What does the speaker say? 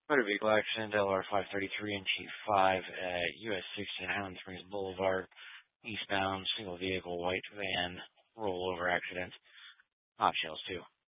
Motor vehicle accident, LR 533 and T5 at US 16 Highland Springs Boulevard, eastbound, single vehicle, white van, rollover accident. Optionals too.